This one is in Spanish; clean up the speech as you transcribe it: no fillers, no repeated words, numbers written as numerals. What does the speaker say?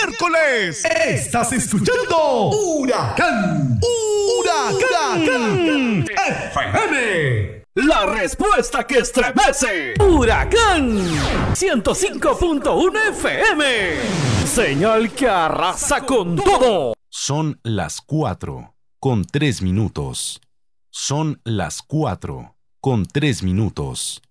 miércoles. Estás escuchando Huracán FM. La respuesta que estremece. Huracán 105.1 FM. Señal que arrasa con todo. Son las 4:03. Son las 4:03.